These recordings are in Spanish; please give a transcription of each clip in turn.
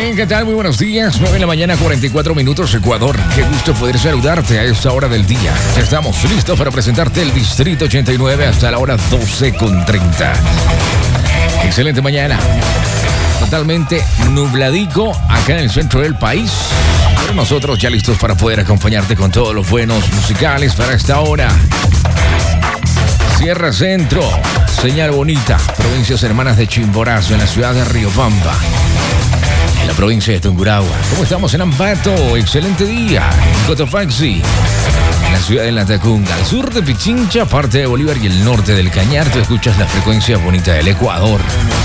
¿Qué tal? Muy buenos días. 9 de la mañana, 44 minutos, Ecuador. Qué gusto poder saludarte a esta hora del día. Ya estamos listos para presentarte el Distrito 89 hasta la hora 12:30. Excelente mañana. Totalmente nubladico acá en el centro del país. Pero nosotros ya listos para poder acompañarte con todos los buenos musicales para esta hora. Sierra Centro, Señal Bonita, provincias hermanas de Chimborazo, en la ciudad de Riobamba, en la provincia de Tungurahua. ¿Cómo estamos en Ambato? Excelente día. En Cotopaxi, en la ciudad de Latacunga, al sur de Pichincha, parte de Bolívar y el norte del Cañar. Tú escuchas la frecuencia bonita del Ecuador.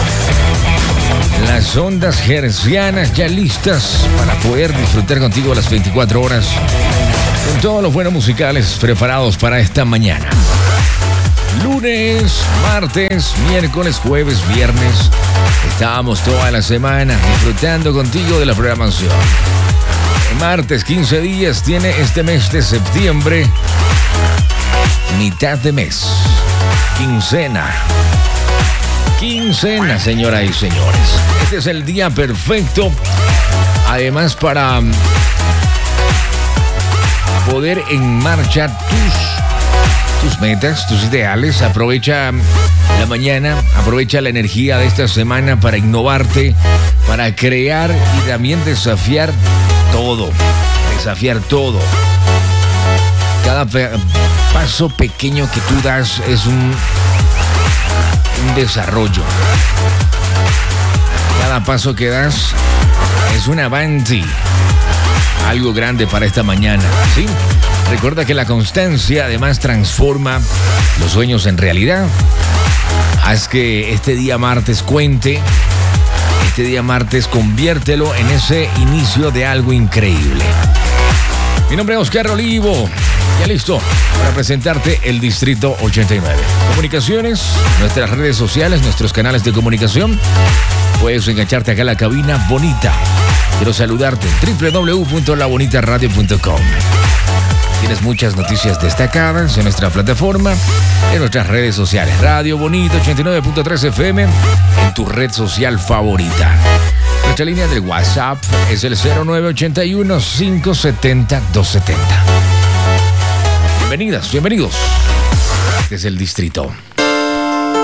Las ondas hercianas ya listas para poder disfrutar contigo las 24 horas con todos los buenos musicales preparados para esta mañana. Lunes, martes, miércoles, jueves, viernes. Estábamos toda la semana disfrutando contigo de la programación. El martes, 15 días tiene este mes de septiembre. Mitad de mes. Quincena, señoras y señores. Este es el día perfecto. Además, para poder enmarchar tus metas, tus ideales. Aprovecha la mañana, aprovecha la energía de esta semana para innovarte, para crear y también desafiar todo. Cada paso pequeño que tú das es un desarrollo. Cada paso que das es un avance. Algo grande para esta mañana, ¿sí? Recuerda que la constancia además transforma los sueños en realidad. Haz que este día martes cuente. Este día martes conviértelo en ese inicio de algo increíble. Mi nombre es Oscar Olivo. Ya listo para presentarte el Distrito 89. Comunicaciones, nuestras redes sociales, nuestros canales de comunicación. Puedes engancharte acá a la cabina bonita. Quiero saludarte en www.labonitaradio.com. Tienes muchas noticias destacadas en nuestra plataforma, en nuestras redes sociales. Radio Bonita 89.3 FM, en tu red social favorita. Nuestra línea de WhatsApp es el 0981-570-270. Bienvenidos. Este es el Distrito.